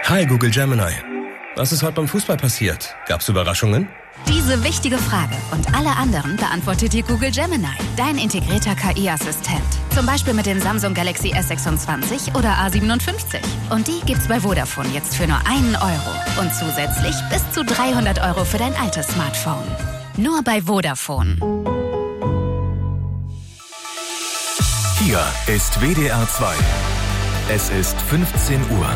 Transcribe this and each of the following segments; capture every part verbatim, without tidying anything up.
Hi Google Gemini. Was ist heute beim Fußball passiert? Gab's Überraschungen? Diese wichtige Frage und alle anderen beantwortet dir Google Gemini, dein integrierter K I-Assistent. Zum Beispiel mit dem Samsung Galaxy S sechsundzwanzig oder A siebenundfünfzig. Und die gibt's bei Vodafone jetzt für nur einen Euro. Und zusätzlich bis zu dreihundert Euro für dein altes Smartphone. Nur bei Vodafone. Hier ist W D R zwei. Es ist fünfzehn Uhr.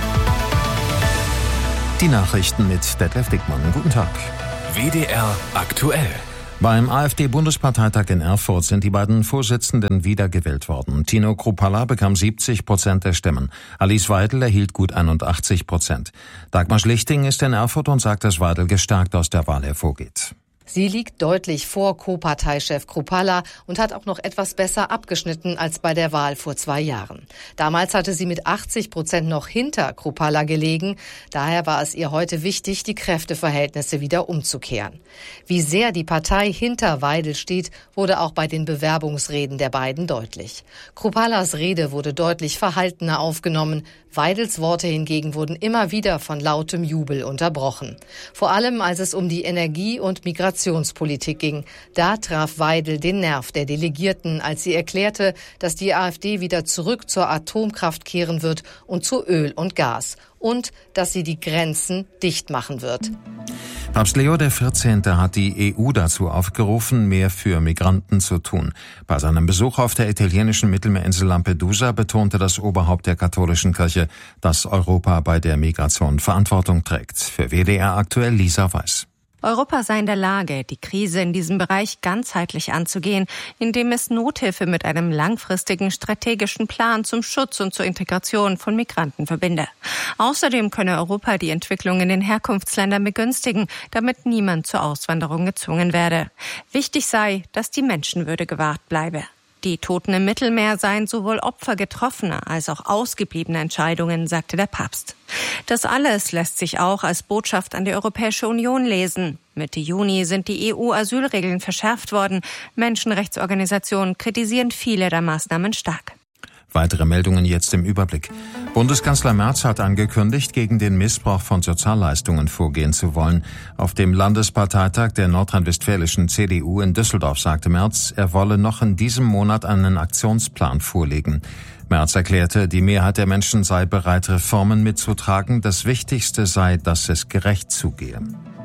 Die Nachrichten mit Detlef Dickmann. Guten Tag. W D R aktuell. Beim AfD-Bundesparteitag in Erfurt sind die beiden Vorsitzenden wiedergewählt worden. Tino Kruppalla bekam siebzig Prozent der Stimmen. Alice Weidel erhielt gut einundachtzig Prozent. Dagmar Schlichting ist in Erfurt und sagt, dass Weidel gestärkt aus der Wahl hervorgeht. Sie liegt deutlich vor Co-Parteichef Kruppalla und hat auch noch etwas besser abgeschnitten als bei der Wahl vor zwei Jahren. Damals hatte sie mit achtzig Prozent noch hinter Kruppalla gelegen. Daher war es ihr heute wichtig, die Kräfteverhältnisse wieder umzukehren. Wie sehr die Partei hinter Weidel steht, wurde auch bei den Bewerbungsreden der beiden deutlich. Kruppallas Rede wurde deutlich verhaltener aufgenommen. Weidels Worte hingegen wurden immer wieder von lautem Jubel unterbrochen. Vor allem, als es um die Energie- und Migrationspolitik ging. Da traf Weidel den Nerv der Delegierten, als sie erklärte, dass die AfD wieder zurück zur Atomkraft kehren wird und zu Öl und Gas. Und dass sie die Grenzen dicht machen wird. Papst Leo der vierzehnte hat die E U dazu aufgerufen, mehr für Migranten zu tun. Bei seinem Besuch auf der italienischen Mittelmeerinsel Lampedusa betonte das Oberhaupt der katholischen Kirche, dass Europa bei der Migration Verantwortung trägt. Für W D R aktuell Lisa Weiß. Europa sei in der Lage, die Krise in diesem Bereich ganzheitlich anzugehen, indem es Nothilfe mit einem langfristigen strategischen Plan zum Schutz und zur Integration von Migranten verbinde. Außerdem könne Europa die Entwicklung in den Herkunftsländern begünstigen, damit niemand zur Auswanderung gezwungen werde. Wichtig sei, dass die Menschenwürde gewahrt bleibe. Die Toten im Mittelmeer seien sowohl Opfer getroffener als auch ausgebliebener Entscheidungen, sagte der Papst. Das alles lässt sich auch als Botschaft an die Europäische Union lesen. Mitte Juni sind die E U-Asylregeln verschärft worden. Menschenrechtsorganisationen kritisieren viele der Maßnahmen stark. Weitere Meldungen jetzt im Überblick. Bundeskanzler Merz hat angekündigt, gegen den Missbrauch von Sozialleistungen vorgehen zu wollen. Auf dem Landesparteitag der nordrhein-westfälischen C D U in Düsseldorf sagte Merz, er wolle noch in diesem Monat einen Aktionsplan vorlegen. Merz erklärte, die Mehrheit der Menschen sei bereit, Reformen mitzutragen. Das Wichtigste sei, dass es gerecht zugehe.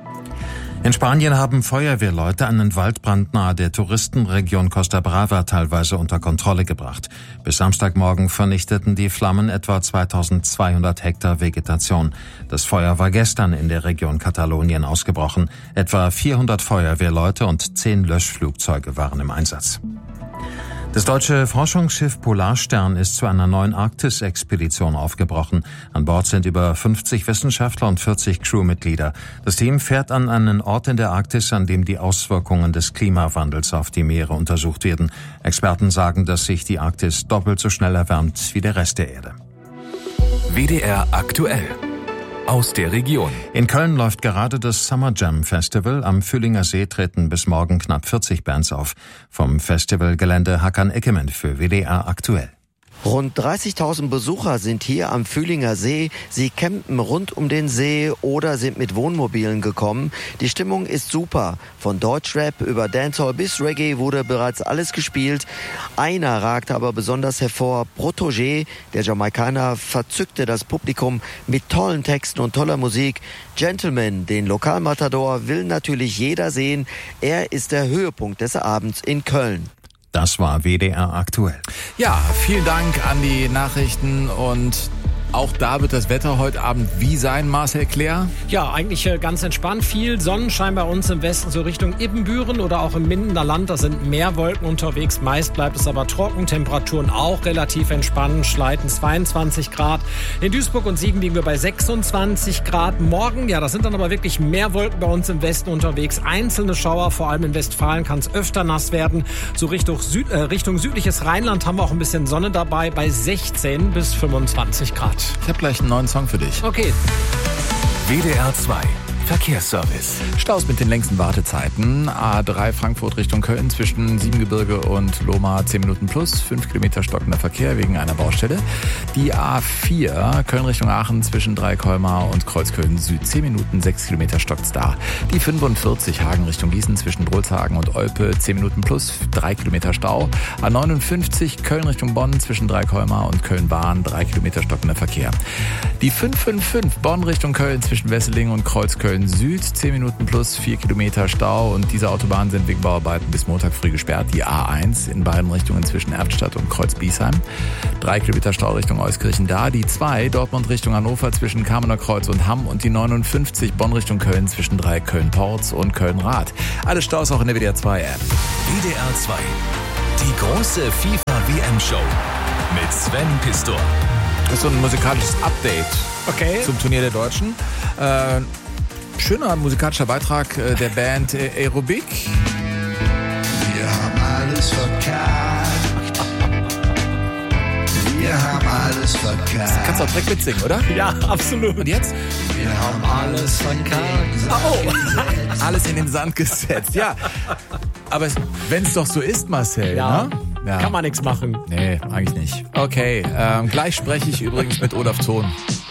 In Spanien haben Feuerwehrleute einen Waldbrand nahe der Touristenregion Costa Brava teilweise unter Kontrolle gebracht. Bis Samstagmorgen vernichteten die Flammen etwa zweitausendzweihundert Hektar Vegetation. Das Feuer war gestern in der Region Katalonien ausgebrochen. Etwa vierhundert Feuerwehrleute und zehn Löschflugzeuge waren im Einsatz. Das deutsche Forschungsschiff Polarstern ist zu einer neuen Arktis-Expedition aufgebrochen. An Bord sind über fünfzig Wissenschaftler und vierzig Crewmitglieder. Das Team fährt an einen Ort in der Arktis, an dem die Auswirkungen des Klimawandels auf die Meere untersucht werden. Experten sagen, dass sich die Arktis doppelt so schnell erwärmt wie der Rest der Erde. W D R aktuell. Aus der Region. In Köln läuft gerade das Summer Jam Festival. Am Fühlinger See treten bis morgen knapp vierzig Bands auf. Vom Festivalgelände Hakan Eckemann für W D R aktuell. Rund dreißigtausend Besucher sind hier am Fühlinger See. Sie campen rund um den See oder sind mit Wohnmobilen gekommen. Die Stimmung ist super. Von Deutschrap über Dancehall bis Reggae wurde bereits alles gespielt. Einer ragte aber besonders hervor. Protégé, der Jamaikaner, verzückte das Publikum mit tollen Texten und toller Musik. Gentleman, den Lokalmatador, will natürlich jeder sehen. Er ist der Höhepunkt des Abends in Köln. Das war W D R aktuell. Ja, vielen Dank an die Nachrichten und auch da wird das Wetter heute Abend wie sein, Marcel Claire? Ja, eigentlich ganz entspannt. Viel Sonnenschein bei uns im Westen, so Richtung Ibbenbüren oder auch im Mindener Land. Da sind mehr Wolken unterwegs. Meist bleibt es aber trocken. Temperaturen auch relativ entspannt. Schleiten zweiundzwanzig Grad. In Duisburg und Siegen liegen wir bei sechsundzwanzig Grad. Morgen, ja, das sind dann aber wirklich mehr Wolken bei uns im Westen unterwegs. Einzelne Schauer, vor allem in Westfalen kann es öfter nass werden. So Richtung, Süd, äh, Richtung südliches Rheinland haben wir auch ein bisschen Sonne dabei bei sechzehn bis fünfundzwanzig Grad. Ich habe gleich einen neuen Song für dich. Okay. W D R zwei Verkehrsservice. Staus mit den längsten Wartezeiten. A drei Frankfurt Richtung Köln zwischen Siebengebirge und Lohmar zehn Minuten plus. fünf Kilometer stockender Verkehr wegen einer Baustelle. Die A vier, Köln Richtung Aachen zwischen Dreikolmar und Kreuzköln Süd. zehn Minuten, sechs Kilometer stockt's da. Die fünfundvierzig, Hagen Richtung Gießen zwischen Drolshagen und Olpe. zehn Minuten plus, drei Kilometer Stau. A neunundfünfzig, Köln Richtung Bonn zwischen Dreikolmar und Köln-Bahn. drei Kilometer stockender Verkehr. Die fünf fünf fünf, Bonn Richtung Köln zwischen Wesseling und Kreuzköln Süd. zehn Minuten plus, vier Kilometer Stau. Und diese Autobahnen sind wegen Bauarbeiten bis Montag früh gesperrt. Die A eins in beiden Richtungen zwischen Erftstadt und Kreuz-Biesheim. drei Kilometer Stau Richtung Euskirchen da. Die zwei, Dortmund Richtung Hannover zwischen Kamener Kreuz und Hamm. Und die neunundfünfzig, Bonn Richtung Köln zwischen drei Köln-Porz und Köln-Rath. Alle Staus auch in der W D R zwei App. W D R zwei. Die große FIFA-W M-Show mit Sven Pistor. Das ist so ein musikalisches Update okay. zum Turnier der Deutschen. Äh, schöner musikalischer Beitrag äh, der Band äh, Aerobic. Wir haben alles verkackt. Wir haben alles verkackt. Kannst du auch direkt mitsingen, oder? Ja, absolut. Und jetzt? Wir haben alles verkackt. Oh. Alles in den Sand gesetzt, ja. Aber wenn es doch so ist, Marcel, ja. ne? Ja. Kann man nichts machen. Nee, eigentlich nicht. Okay, ähm, gleich spreche ich übrigens mit Olaf Thon.